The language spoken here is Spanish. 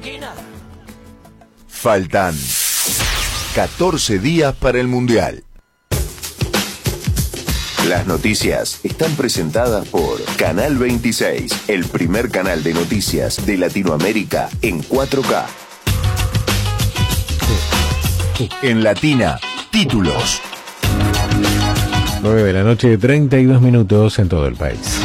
Faltan 14 días para el Mundial. Las noticias están presentadas por Canal 26, el primer canal de noticias de Latinoamérica en 4K. En Latina, títulos. 9 de la noche, 32 minutos en todo el país.